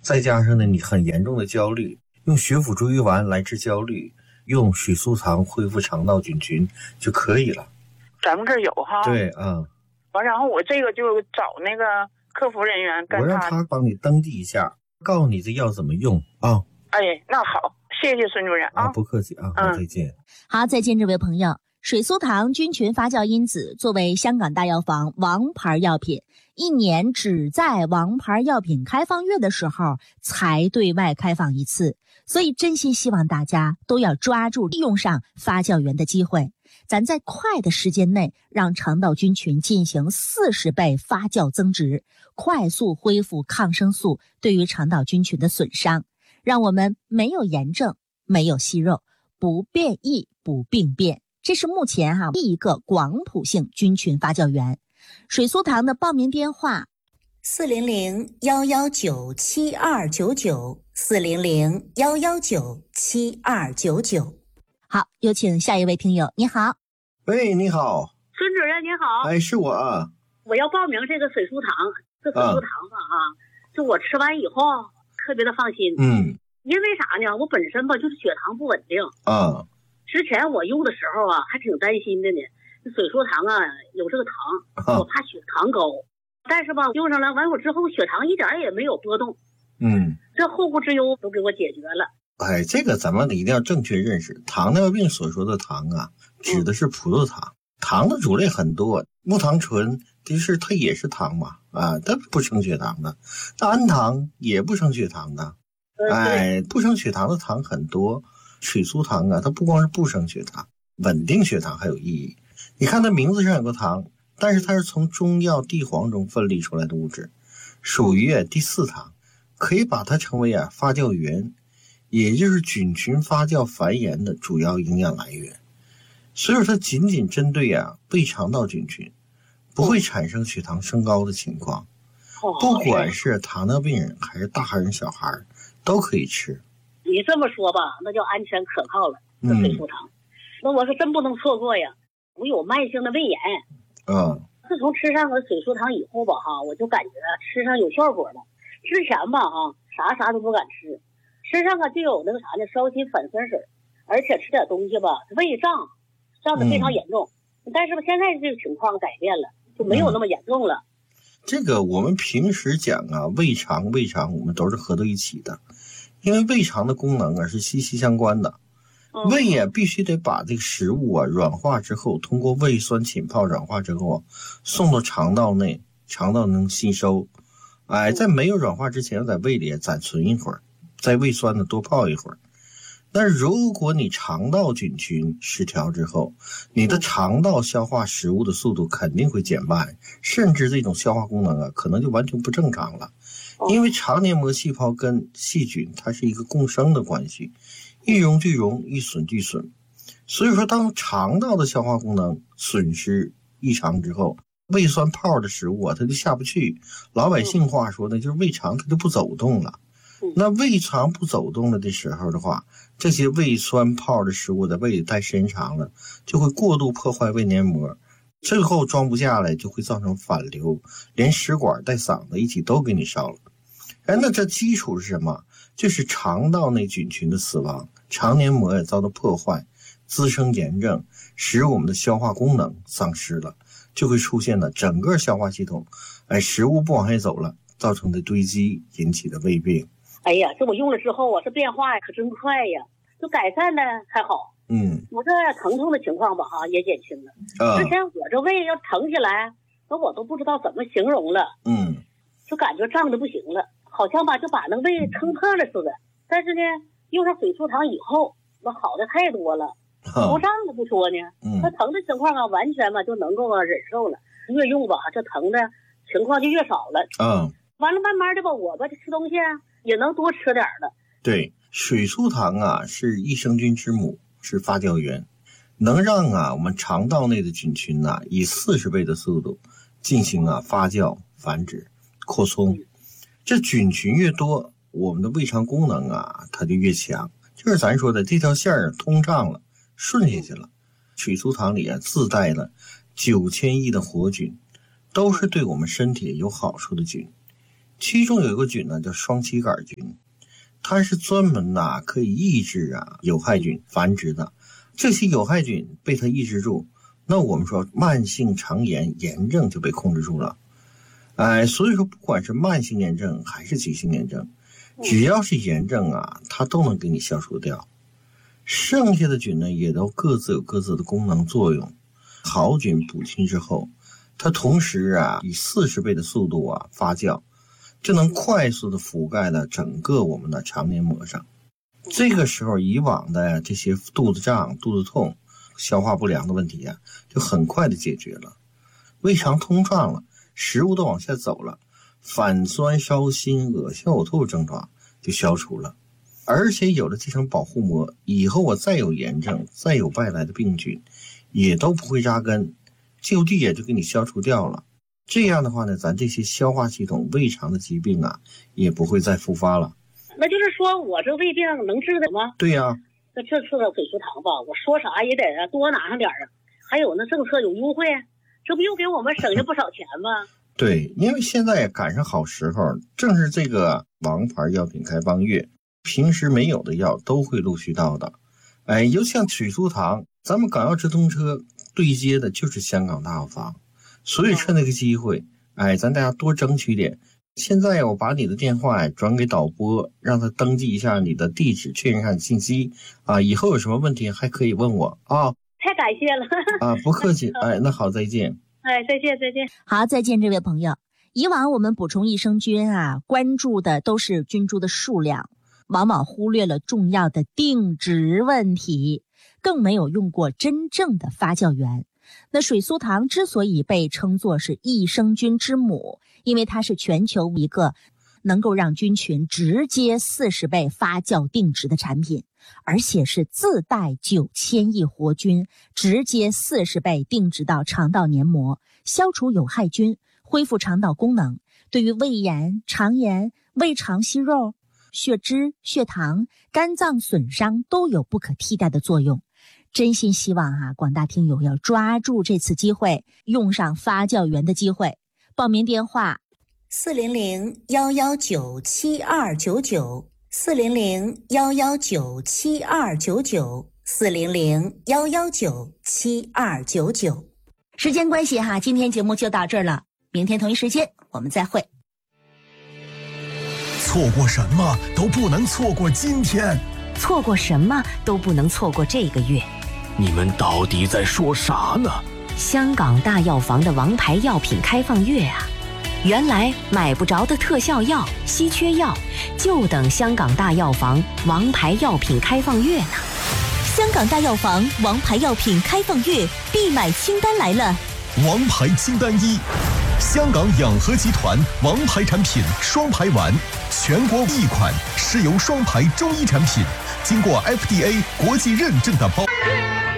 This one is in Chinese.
再加上呢你很严重的焦虑，用血府逐瘀丸来治焦虑，用水苏糖恢复肠道菌群就可以了。 咱们这儿有哈。 对然后我这个就找那个客服人员跟我让他帮你登记一下，告诉你这药怎么用啊。 哎，那好，谢谢孙主任啊。 不客气啊，好，再见。 好，再见这位朋友。水苏糖菌群发酵因子作为香港大药房王牌药品，一年只在王牌药品开放月的时候才对外开放一次，所以真心希望大家都要抓住利用上发酵源的机会，咱在快的时间内让肠道菌群进行40倍发酵增殖，快速恢复抗生素对于肠道菌群的损伤，让我们没有炎症，没有息肉，不变异不病变。这是目前第一个广谱性菌群发酵源。水苏糖的报名电话400-119-7299，400-119-7299。好，有请下一位听友。你好。 喂，你好。 孙主任你好。 哎，是我啊。 我要报名这个水苏糖，这水苏糖吧就我吃完以后特别的放心。因为啥呢？我本身吧就是血糖不稳定之前我用的时候还挺担心的呢，水苏糖有这个糖，我怕血糖高，但是吧用上了完我之后血糖一点也没有波动。这后顾之忧都给我解决了。 哎，这个咱们一定要正确认识，糖尿病所说的糖指的是葡萄糖。糖的种类很多，木糖醇其实它也是糖嘛它不升血糖的，那氨糖也不升血糖的。不升血糖的糖很多，水苏糖它不光是不升血糖，稳定血糖还有意义。你看它名字上有个糖，但是它是从中药地黄中分离出来的物质，属于第4糖，可以把它称为发酵源，也就是菌群发酵繁衍的主要营养来源。所以说它仅仅针对胃肠道菌群，不会产生血糖升高的情况。不管是糖尿病人还是大孩人小孩都可以吃。 你这么说吧，那叫安全可靠了。这水苏糖那我是真不能错过呀。我有慢性的胃炎自从吃上了水苏糖以后吧我就感觉吃上有效果了。之前吧啥都不敢吃，吃上就有那个啥呢，烧心反酸水，而且吃点东西吧胃胀得非常严重。但是吧现在这个情况改变了，就没有那么严重了。 这个我们平时讲胃肠我们都是合到一起的，因为胃肠的功能是息息相关的。胃必须得把这个食物软化之后，通过胃酸浸泡软化之后送到肠道内，肠道能吸收。在没有软化之前在胃里暂存一会儿，在胃酸多泡一会儿。但是如果你肠道菌群失调之后，你的肠道消化食物的速度肯定会减慢，甚至这种消化功能可能就完全不正常了。因为肠黏膜细胞跟细菌它是一个共生的关系，一荣俱荣，一损俱损。所以说当肠道的消化功能损失异常之后，胃酸泡的食物它就下不去，老百姓话说呢，就是胃肠它就不走动了。那胃肠不走动了的时候的话，这些胃酸泡的食物在胃里待时间长了，就会过度破坏胃黏膜，最后装不下来，就会造成反流，连食管带嗓子一起都给你烧了。那这基础是什么？就是肠道内菌群的死亡，肠黏膜也遭到破坏，滋生炎症，使我们的消化功能丧失了，就会出现了整个消化系统食物不往下走了，造成的堆积引起的胃病。 哎呀，这我用了之后这变化可真快呀，就改善的还好。我这疼痛的情况吧也减轻了。之前我这胃要疼起来，那我都不知道怎么形容了。就感觉胀得不行了，好像就把那个胃撑破了似的。但是呢，用上水苏糖以后，那好的太多了。不胀的不说呢，那疼的情况完全就能够忍受了。越用吧这疼的情况就越少了。完了慢慢的吧，我这吃东西也能多吃点了。 对，水苏糖是益生菌之母，是发酵源，能让我们肠道内的菌群以40倍的速度进行发酵、繁殖、扩充。这菌群越多，我们的胃肠功能它就越强，就是咱说的这条线通畅了，顺下去了。水苏糖里自带了9000亿的活菌，都是对我们身体有好处的菌。 其中有一个菌呢叫双歧杆菌，它是专门可以抑制有害菌繁殖的。这些有害菌被它抑制住，那我们说慢性肠炎炎症就被控制住了。所以说不管是慢性炎症还是急性炎症，只要是炎症它都能给你消除掉。剩下的菌呢也都各自有各自的功能作用。好菌补进之后，它同时以40倍的速度发酵，就能快速的覆盖了整个我们的肠黏膜上。这个时候以往的这些肚子胀、肚子痛、消化不良的问题就很快的解决了，胃肠通畅了，食物都往下走了，反酸烧心、恶心呕吐症状就消除了。而且有了这层保护膜，以后我再有炎症、再有外来的病菌也都不会扎根，就地也就给你消除掉了。这样的话呢，咱这些消化系统、胃肠的疾病也不会再复发了。 那就是说我这胃病能治的吗？ 对呀。 那这次的绯素糖吧，我说啥也得多拿上点还有那政策有优惠，这不又给我们省下不少钱吗？ 对，因为现在也赶上好时候，正是这个王牌药品开放月，平时没有的药都会陆续到的。尤其像绯素糖，咱们港药直通车对接的就是香港大药房，所以趁这个机会，咱大家多争取点。现在我把你的电话转给导播，让他登记一下你的地址，确认一下信息以后有什么问题还可以问我太感谢了不客气。那好，再见。 再见。 好，再见，这位朋友。以往我们补充益生菌关注的都是菌株的数量，往往忽略了重要的定植问题，更没有用过真正的发酵源。那水苏糖之所以被称作是益生菌之母，因为它是全球一个能够让菌群直接40倍发酵定植的产品，而且是自带9000亿活菌，直接40倍定植到肠道黏膜，消除有害菌，恢复肠道功能，对于胃炎、肠炎、胃肠息肉、血脂、血糖、肝脏损伤都有不可替代的作用。真心希望广大听友要抓住这次机会，用上发酵源的机会。报名电话 400-119-7299 400-119-7299 400-119-7299。 时间关系今天节目就到这儿了，明天同一时间我们再会。 错过什么都不能错过今天， 错过什么都不能错过这个月。 你们到底在说啥呢？ 香港大药房的王牌药品开放月原来买不着的特效药、稀缺药，就等香港大药房王牌药品开放月呢。 香港大药房王牌药品开放月必买清单来了。 王牌清单1，香港养和集团王牌产品双牌丸，全国1款，是由双牌中医产品，经过 FDA 国际认证的包。